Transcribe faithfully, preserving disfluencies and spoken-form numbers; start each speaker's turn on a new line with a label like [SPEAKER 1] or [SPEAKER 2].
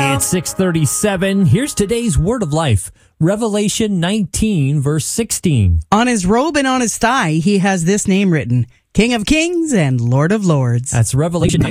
[SPEAKER 1] Hey, it's six thirty-seven. Here's today's word of life. Revelation nineteen, verse sixteen.
[SPEAKER 2] On his robe and on his thigh, he has this name written, King of Kings and Lord of Lords.
[SPEAKER 1] That's Revelation